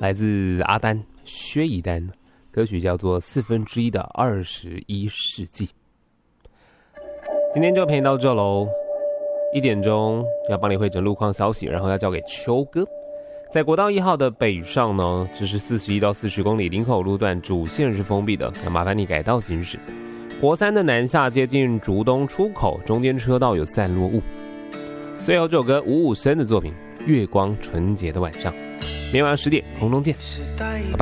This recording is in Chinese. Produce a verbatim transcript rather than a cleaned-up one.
来自阿丹薛逸丹，歌曲叫做《四分之一的二十一世纪》。今天就陪你到这喽，一点钟要帮你汇整路况消息，然后要交给秋哥。在国道一号的北上呢，只是四十一到四十公里，林口路段主线是封闭的，那麻烦你改道行驶。国三的南下接近竹东出口，中间车道有散落物。最后这首歌五五声的作品《月光纯洁的晚上》，明晚十点空中见，拜拜。